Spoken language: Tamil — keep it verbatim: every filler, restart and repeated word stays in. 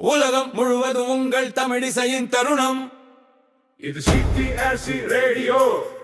உலகம் முழுவதும் உங்கள் தமிழிசையின் தருணம். இது சிடிஆர்சி ரேடியோ.